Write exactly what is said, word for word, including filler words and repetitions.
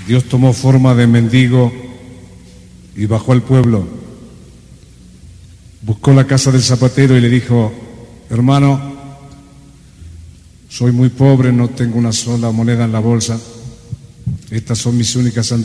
Dios tomó forma de mendigo y bajó al pueblo. Buscó la casa del zapatero y le dijo: hermano, soy muy pobre, no tengo una sola moneda en la bolsa. Estas son mis únicas